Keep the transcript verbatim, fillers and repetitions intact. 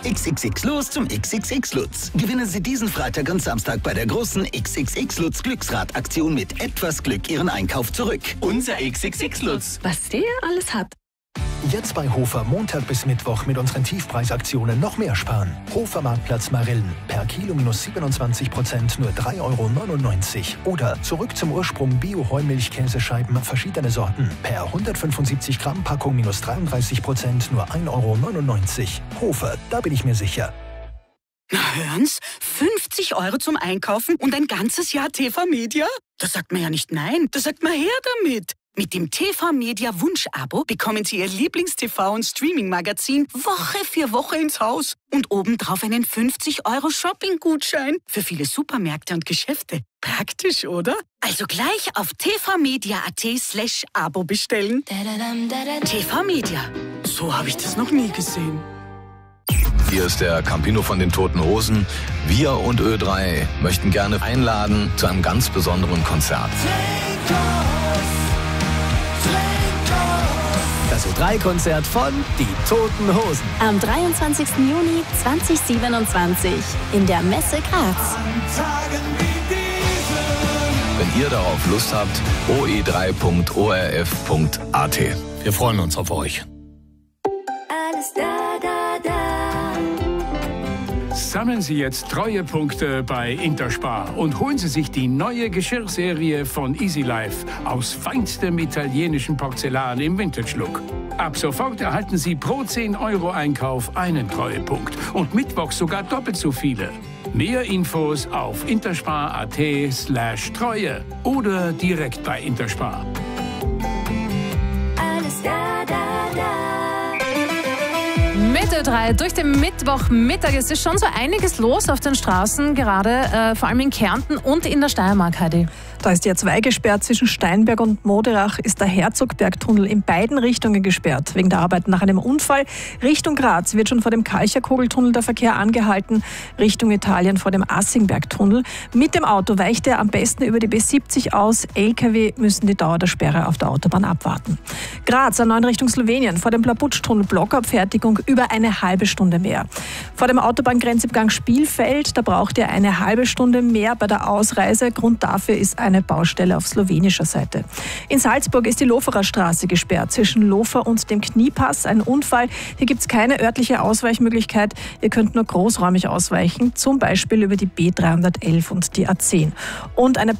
X X X los zum X X X Lutz. Gewinnen Sie diesen Freitag und Samstag bei der großen X X X Lutz Glücksrad-Aktion mit etwas Glück Ihren Einkauf zurück. Unser X X X Lutz. Was der alles hat. Jetzt bei Hofer Montag bis Mittwoch mit unseren Tiefpreisaktionen noch mehr sparen. Hofer Marktplatz Marillen. Per Kilo minus siebenundzwanzig Prozent nur drei Euro neunundneunzig. Oder zurück zum Ursprung Bio-Heumilch-Käsescheiben verschiedene Sorten. Per hundertfünfundsiebzig Gramm Packung minus dreiunddreißig Prozent nur ein Euro neunundneunzig. Hofer, da bin ich mir sicher. Na hören's, fünfzig Euro zum Einkaufen und ein ganzes Jahr T V Media? Da sagt man ja nicht nein, da sagt man her damit. Mit dem T V Media Wunsch-Abo bekommen Sie Ihr Lieblings-T V- und Streaming-Magazin Woche für Woche ins Haus. Und obendrauf einen fünfzig Euro Shopping-Gutschein für viele Supermärkte und Geschäfte. Praktisch, oder? Also gleich auf tvmedia.at slash Abo bestellen. T V Media. So habe ich das noch nie gesehen. Hier ist der Campino von den Toten Hosen. Wir und Ö drei möchten gerne einladen zu einem ganz besonderen Konzert. Das Ö drei Konzert von Die Toten Hosen. Am dreiundzwanzigsten Juni zweitausendsiebenundzwanzig in der Messe Graz. Wenn ihr darauf Lust habt, o e drei punkt o r f punkt a t. Wir freuen uns auf euch. Alles da, da, da. Sammeln Sie jetzt Treuepunkte bei Interspar und holen Sie sich die neue Geschirrserie von Easy Life aus feinstem italienischen Porzellan im Vintage-Look. Ab sofort erhalten Sie pro zehn Euro Einkauf einen Treuepunkt und mittwochs sogar doppelt so viele. Mehr Infos auf interspar.at slash Treue oder direkt bei Interspar. Alles da, da, da. Mit Ö drei durch den Mittwochmittag. Es ist schon so einiges los auf den Straßen, gerade äh, vor allem in Kärnten und in der Steiermark, Heidi. Da ist die A zwei gesperrt. Zwischen Steinberg und Moderach ist der Herzogbergtunnel in beiden Richtungen gesperrt. Wegen der Arbeiten nach einem Unfall. Richtung Graz wird schon vor dem Kalcherkogeltunnel der Verkehr angehalten. Richtung Italien vor dem Assingbergtunnel. Mit dem Auto weicht er am besten über die B siebzig aus. L K W müssen die Dauer der Sperre auf der Autobahn abwarten. Graz A neun Richtung Slowenien vor dem Plaputschtunnel Blockabfertigung über eine halbe Stunde mehr. Vor dem Autobahngrenzübergang Spielfeld, da braucht ihr eine halbe Stunde mehr bei der Ausreise. Grund dafür ist eine Baustelle auf slowenischer Seite. In Salzburg ist die Loferer Straße gesperrt, zwischen Lofer und dem Kniepass. Ein Unfall. Hier gibt es keine örtliche Ausweichmöglichkeit. Ihr könnt nur großräumig ausweichen, zum Beispiel über die B dreihundertelf und die A zehn. Und eine